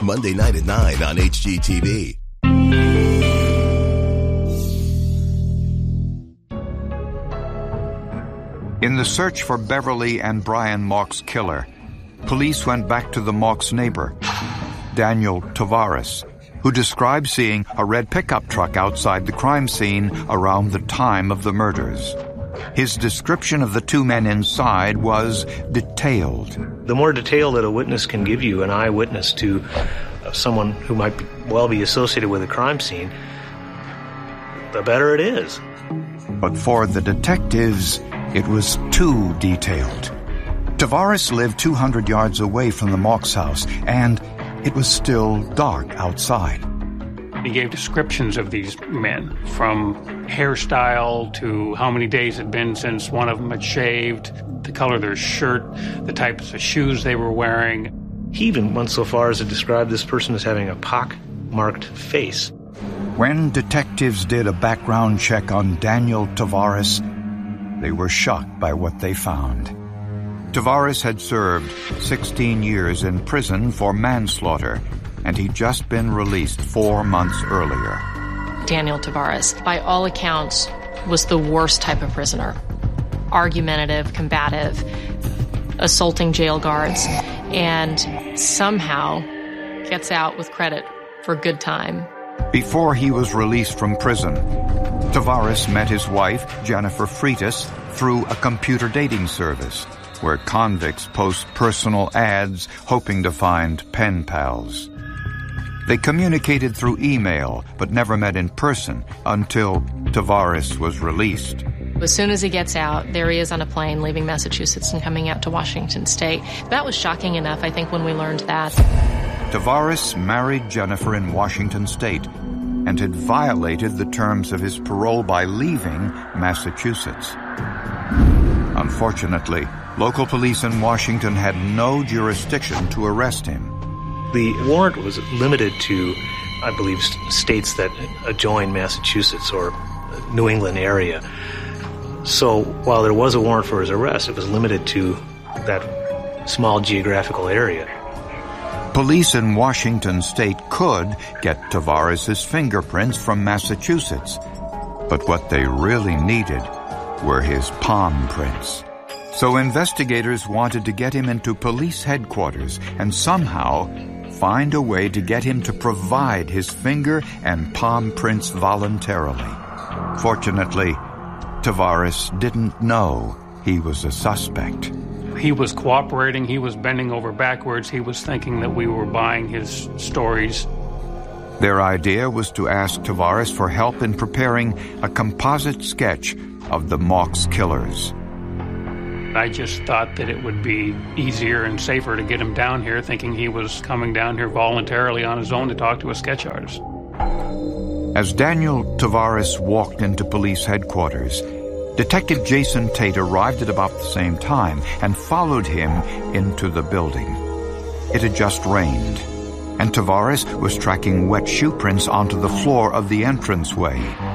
Monday night at 9 on HGTV. In the search for Beverly and Brian Mauch's killer, police went back to the Mauch's neighbor, Daniel Tavares, who described seeing a red pickup truck outside the crime scene around the time of the murders. His description of the two men inside was detailed. The more detail that a witness can give you, an eyewitness to someone who might well be associated with a crime scene, the better it is. But for the detectives, it was too detailed. Tavares lived 200 yards away from the Mauch's house, and it was still dark outside. He gave descriptions of these men, from hairstyle to how many days it had been since one of them had shaved, the color of their shirt, the types of shoes they were wearing. He even went so far as to describe this person as having a pock-marked face. When detectives did a background check on Daniel Tavares, they were shocked by what they found. Tavares had served 16 years in prison for manslaughter, and he'd just been released 4 months earlier. Daniel Tavares, by all accounts, was the worst type of prisoner. Argumentative, combative, assaulting jail guards, and somehow gets out with credit for good time. Before he was released from prison, Tavares met his wife, Jennifer Freitas, through a computer dating service where convicts post personal ads hoping to find pen pals. They communicated through email but never met in person until Tavares was released. As soon as he gets out, there he is on a plane leaving Massachusetts and coming out to Washington State. That was shocking enough, I think, when we learned that. Tavares married Jennifer in Washington State and had violated the terms of his parole by leaving Massachusetts. Unfortunately, local police in Washington had no jurisdiction to arrest him. The warrant was limited to, I believe, states that adjoin Massachusetts or New England area. So while there was a warrant for his arrest, it was limited to that small geographical area. Police in Washington State could get Tavares' fingerprints from Massachusetts, but what they really needed were his palm prints. So investigators wanted to get him into police headquarters and somehow find a way to get him to provide his finger and palm prints voluntarily. Fortunately, Tavares didn't know he was a suspect. He was cooperating, he was bending over backwards, he was thinking that we were buying his stories. Their idea was to ask Tavares for help in preparing a composite sketch of the Mauch's killers. I just thought that it would be easier and safer to get him down here, thinking he was coming down here voluntarily on his own to talk to a sketch artist. As Daniel Tavares walked into police headquarters, Detective Jason Tate arrived at about the same time and followed him into the building. It had just rained, and Tavares was tracking wet shoe prints onto the floor of the entranceway.